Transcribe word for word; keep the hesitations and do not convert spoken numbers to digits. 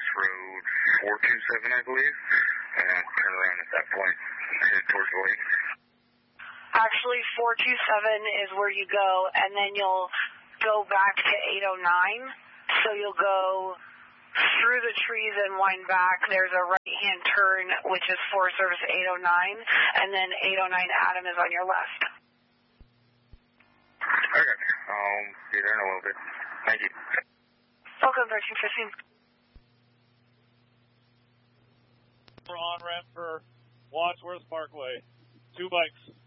Service Road four two seven, I believe. And then turn around at that point, head towards the lake. Actually, four two seven is where you go, and then you'll go back to eight oh nine. So you'll go through the trees and wind back. There's a right-hand turn, which is Forest Service eight oh nine, and then eight oh nine Adam is on your left. Okay, I'll be there in a little bit. Thank you. Welcome, thirteen fifteen. We're on ramp for Wadsworth Parkway. Two bikes.